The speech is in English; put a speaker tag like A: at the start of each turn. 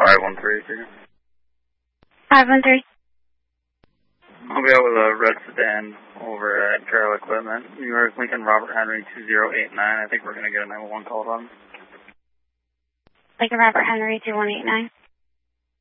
A: 513, please.
B: 513.
A: I'll be out with a red sedan over at Carroll Equipment. New York, Lincoln, Robert Henry, 2089. I think we're going to get a 911 call on.
B: Lincoln, Robert Henry, 2189.